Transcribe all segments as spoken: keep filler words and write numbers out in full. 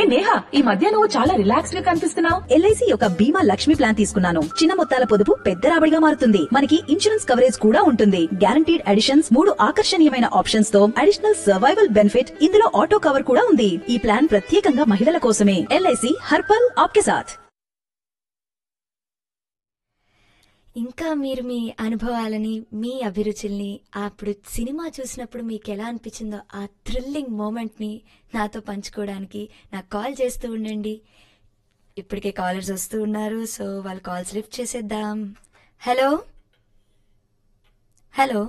నేహా, ఈ మధ్య నువ్వు చాలా రిలాక్స్డ్ గా కనిపిస్తున్నావు. ఎల్ఐసి యొక్క బీమా లక్ష్మి ప్లాన్ తీసుకున్నాను. చిన్న మొత్తాల పొదుపు పెద్ద రాబడిగా మారుతుంది. మనకి ఇన్సూరెన్స్ కవరేజ్ కూడా ఉంటుంది. గ్యారంటీడ్ అడిషన్స్, మూడు ఆకర్షణీయమైన ఆప్షన్స్ తో అడిషనల్ సర్వైవల్ బెనిఫిట్, ఇందులో ఆటో కవర్ కూడా ఉంది. ఈ ప్లాన్ ప్రత్యేకంగా మహిళల కోసమే. ఎల్ఐసి హర్పల్ ఆప్కే సాథ్. ఇంకా మీరు మీ అనుభవాలని, మీ అభిరుచుల్ని, అప్పుడు సినిమా చూసినప్పుడు మీకు ఎలా అనిపించిందో ఆ థ్రిల్లింగ్ మూమెంట్ని నాతో పంచుకోవడానికి నాకు కాల్ చేస్తూ ఉండండి. ఇప్పటికే కాలర్స్ వస్తూ ఉన్నారు, సో వాళ్ళ కాల్స్ లిఫ్ట్ చేసేద్దాం. Hello hello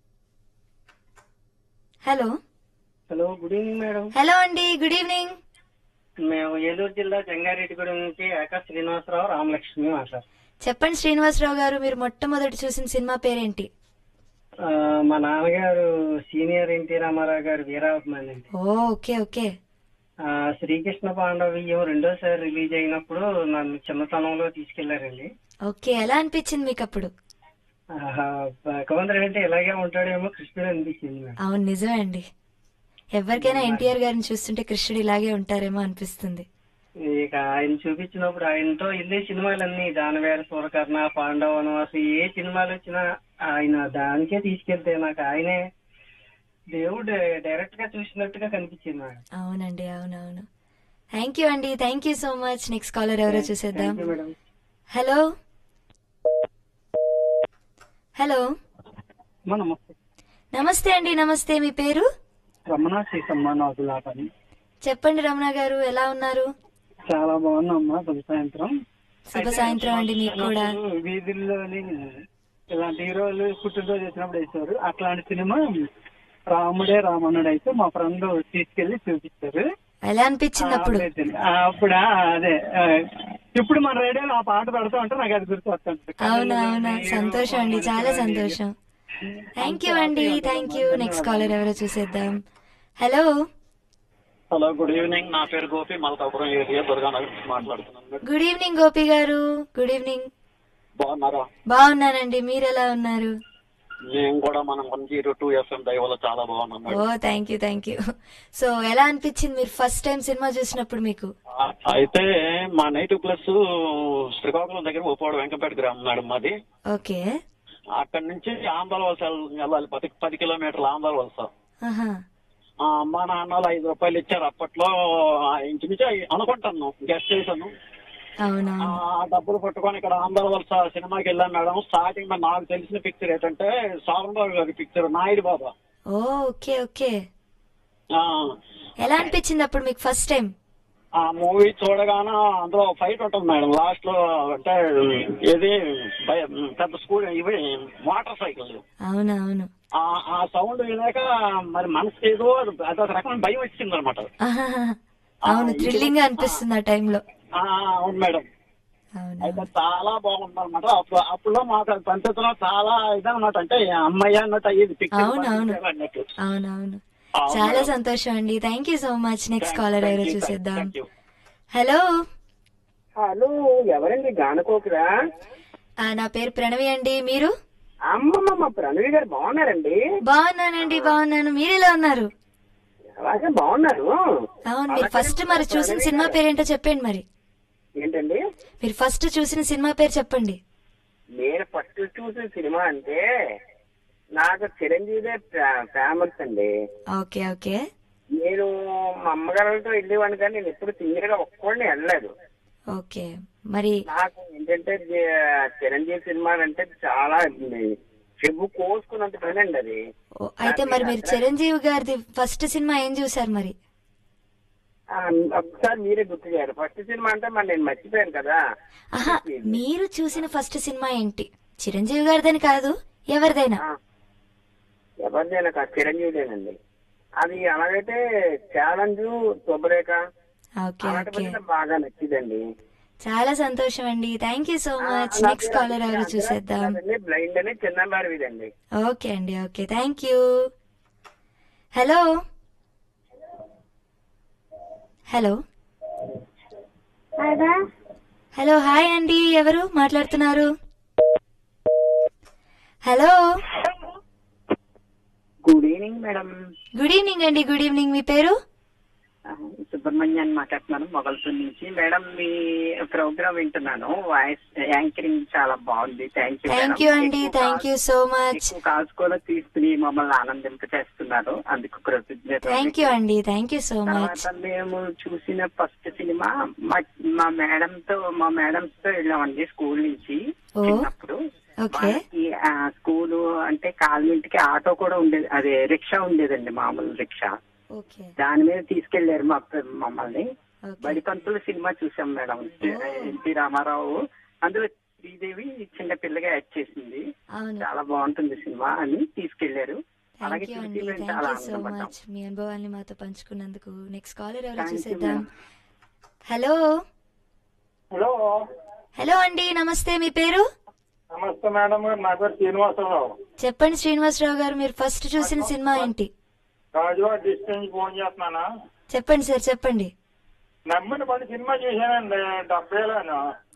hello hello, good evening madam. Hello అండి, గుడ్ ఈవినింగ్. మేము ఏలూరు జిల్లా జంగారెడ్డిగూడెం నుంచి ఆకాశ్ శ్రీనివాసరావు, రామలక్ష్మి మాట్లాడు. చెప్పండి శ్రీనివాసరావు గారు, మీరు మొట్టమొదటి చూసిన సినిమా పేరేంటి? మా నాన్నగారు సీనియర్ ఎన్టీ రామారావు గారు వీరాభిమాని అండి. ఓ ఓకే ఓకే. శ్రీకృష్ణ పాండవీయం రెండోసారి రిలీజ్ అయినప్పుడు నన్ను చిన్నతనంలో తీసుకెళ్లారండి. ఓకే, ఎలా అనిపించింది మీకు అప్పుడు? భగవంతుడు అంటే ఇలాగే ఉంటాడేమో కృష్ణుడు అనిపించింది. అవును, నిజమే అండి. ఎవరికైనా ఎన్టీఆర్ గారిని చూస్తుంటే కృష్ణుడు ఇలాగే ఉంటారేమో అనిపిస్తుంది. ఇక ఆయన చూపించినప్పుడు ఆయనతో వెళ్ళే సినిమాలన్నీ దానవేర, సూరకర్ణ, పాండవనం, అసలు ఏ సినిమాలు వచ్చినా ఆయన దానికే తీసుకెళ్తే నాకు ఆయనే దేవుడు డైరెక్ట్ గా చూసినట్టుగా కనిపించింది నాకు. అవునండి, అవునవును. థ్యాంక్ యూ అండి, thank you so much. Next caller ఎవరో చూసేద్దాం. హలో హలో నమస్తే. నమస్తే అండి, నమస్తే. మీ పేరు? రమణ సీతమ్మ నాగులాపని. చెప్పండి రమణ గారు, ఎలా ఉన్నారు? చాలా బాగున్నామ్మా. శుభ సాయంత్రం. శుభ సాయంత్రం అండి మీకు కూడా. వీధుల్లోని ఇలాంటి హీరోలు పుట్టినరోజు వచ్చినప్పుడు వేశారు. అట్లాంటి సినిమా రాముడే రామణుడు అయితే మా ఫ్రెండ్ తీసుకెళ్లి చూపించారు. ఎలా అనిపించింది అప్పుడు? అప్పుడు అదే ఇప్పుడు మన రేడియోలో ఆ పాట పెడతా ఉంటే నాకు అది గుర్తు వస్తుంది. అవునా అవునా, సంతోషం అండి, చాలా సంతోషం. థ్యాంక్ యూ అండి, థ్యాంక్ యూ. నెక్స్ట్ కాలర్ ఎవరో చూసేద్దాం. Hello hello, good evening. నా పేరు గోపి, మల్కాపురం ఏరియా, దుర్గానగర్ నుంచి మాట్లాడుతున్నాను. గుడ్ ఈవినింగ్ గోపి గారు. Good evening. బాగున్నారా? బాగున్నానండి, మీరు ఎలా ఉన్నారు? మేము కూడా మనం వన్ జీరో టూ ఎఫ్ఎం దయ వల్ల చాలా బాగున్నాం. ఓ thank you thank you. So ఎలా అనిపించింది మీరు ఫస్ట్ టైం సినిమా చూసినప్పుడు మీకు? అయితే మా నైటివ్ ప్లస్ శ్రీకాకుళం దగ్గర ఉప్పాడు వెంకపేట గ్రామం మేడం మాది. ఓకే. అక్కడి నుంచి ఆంధ్ర వలస వెళ్ళాలి, పది పది కిలోమీటర్ల ఆంధ్ర వలస. అమ్మా నాన్నలు ఐదు రూపాయలు ఇచ్చారు అప్పట్లో. ఇంచుమించు అనుకుంటాను గెస్ట్ చేశాను. డబ్బులు పట్టుకొని ఇక్కడ ఆంధ్ర వలస సినిమాకి వెళ్ళాను మేడం. స్టార్టింగ్ నాకు తెలిసిన పిక్చర్ ఏంటంటే సారంబాబు గారి పిక్చర్ నాయుడు బాబా. Okay okay. ఎలా అనిపించింది అప్పుడు మీకు ఫస్ట్ టైం? ఆ మూవీ చూడగానే అందులో ఫైట్ ఉంటుంది మేడం లాస్ట్ లో. అంటే ఇది పెద్ద స్కూల్ ఇవి మోటార్ సైకిల్. అవునవును. ఆ సౌండ్ వినాక మరి మనసుకి ఏదో అదొక రకమైన భయం వచ్చింది అనమాట. అవును, థ్రిల్లింగ్ గా అనిపిస్తుంది ఆ టైంలో. అవును మేడం. అయితే చాలా బాగుంది అనమాట. అప్పుడు అప్పుడు మాకు పంచడం చాలా ఇదనమాట. అంటే అమ్మాయి అన్నట్టు అయ్యేది. అవునవును అవునవును. చాలా సంతోషం అండి, thank you so much. Next caller ఎవరో చూసేద్దాం. హలో హలో, ఎవరండి? గానకోకిరా. నా పేరు ప్రణవి అండి. మీరు? అమ్మమ్మ ప్రణవి గారు బాగున్నారండి? బాగున్నానండి, బాగున్నాను. మీరు ఎలా ఉన్నారు? అలాగే బాగున్నారు. అవును, మీరు ఫస్ట్ మరి చూసిన సినిమా పేరేంటో చెప్పండి. మరి ఏంటండి మీరు ఫస్ట్ చూసిన సినిమా పేరు చెప్పండి. నేను ఫస్ట్ చూసిన సినిమా అంటే నాకు చిరంజీవి ఫేమస్ అండి. Okay okay. నేను మా అమ్మగారితో వెళ్ళేవాడిని కానీ నేను ఎప్పుడు సింగర్ గా ఒక్కడిని వెళ్ళలేదు. ఓకే. మరి నాకు ఏంటంటే చిరంజీవి సినిమా అంటే చాలా చెవు కోసుకున్నంత పని అండి అది. అయితే మరి మీరు చిరంజీవి గారిది ఫస్ట్ సినిమా ఏం చూసారు మరి? ఒకసారి మీరే గుర్తు చేయాలి. ఫస్ట్ సినిమా అంటే మరి నేను మర్చిపోయాను కదా. ఆహా, మీరు చూసిన ఫస్ట్ సినిమా ఏంటి? చిరంజీవి గారిదని కాదు, ఎవరిదైనా. ఎవరిదైనా కాదు, చిరంజీవిదేనండి. అది అలాగైతే ఛాలెంజ్, శుభ్రేఖ బాగా నచ్చిందండి. చాలా సంతోషం అండి, thank you so much. Next caller ఎవరు చూసేద్దాం. బ్లైండ్ అని చిన్నబారిదండి. ఓకే అండి, okay, thank you. Hello hello hello hi అండి, ఎవరు మాట్లాడుతున్నారు? Hello good evening madam. Good evening అండి. Good evening. మీ పేరు? సుబ్రహ్మణ్యాన్ని మాట్లాడుతున్నాను మొగల్పూర్ నుంచి. మేడం మీ ప్రోగ్రామ్ వింటున్నాను, వాయిస్ యాంకరింగ్ చాలా బాగుంది. థ్యాంక్ యూ థ్యాంక్ యూ అండి, థ్యాంక్ యూ సో మచ్. ఎక్కువ కాల్స్ కూడా తీసుకుని మమ్మల్ని ఆనందింప చేస్తున్నారు, అందుకు కృతజ్ఞత. థ్యాంక్ యూ అండి, థ్యాంక్ యూ సో మచ్. తర్వాత మేము చూసిన ఫస్ట్ సినిమా మా మా మేడం తో మా మేడమ్స్ తో వెళ్ళామండి స్కూల్ నుంచి ఓ, చిన్నప్పుడు. ఓకే. వాళ్ళకి స్కూల్ అంటే కాలనీకి ఆటో కూడా ఉండేది, అదే రిక్షా ఉండేదండి, మామూలు రిక్షా. ఓకే, దాని మీద తీసుకెళ్లారు మా మమ్మల్ని. ఓకే. బడిపంతుల సినిమా చూసాం మేడం, ఎన్టీ రామారావు, అందులో శ్రీదేవి చిన్న పిల్లగా యాక్ట్ చేసింది. అవును. చాలా బాగుంటుంది సినిమా అని తీసుకెళ్లారు. అలాగే థ్యాంక్ యూ చూసి అండి, మేము థ్యాంక్ చాలా యూ సో ఆనందపడ్డాం. మచ్ మీ అనుభవాల్ని మాతో పంచుకున్నందుకు. నెక్స్ట్ కాలర్ ఎవరో Thank you, చూసేద్దాం. ma'am. హలో హలో హలో అండి, నమస్తే, మీ పేరు? నమస్తే మేడం గారు, నా పేరు శ్రీనివాసరావు. చెప్పండి శ్రీనివాసరావు గారు, మీరు ఫస్ట్ చూసిన సినిమా ఏంటి? రాజువాడ డిస్ట్రిక్ట్ నుంచి ఫోన్ చేస్తున్నానా. చెప్పండి సార్, చెప్పండి. నమ్మిన పని సినిమా చూశానండి, డెబ్బైలోను.